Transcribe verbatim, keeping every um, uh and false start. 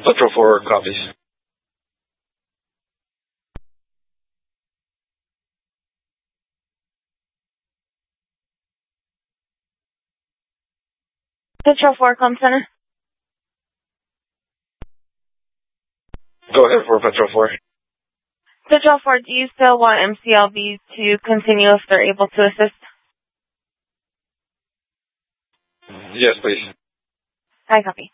Patrol four copies. Patrol four, Com Center. Go ahead for Patrol four. Patrol four, do you still want M C L B to continue if they're able to assist? Yes, please. I copy.